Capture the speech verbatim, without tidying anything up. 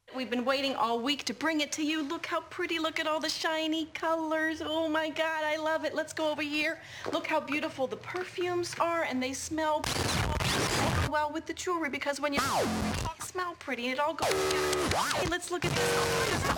We've been waiting all week to bring it to you. Look how pretty. Look at all the shiny colors. Oh my God, I love it. Let's go over here. Look how beautiful the perfumes are, and they smell well with the jewelry, because when you smell pretty, it all goes together. Hey, let's look at this.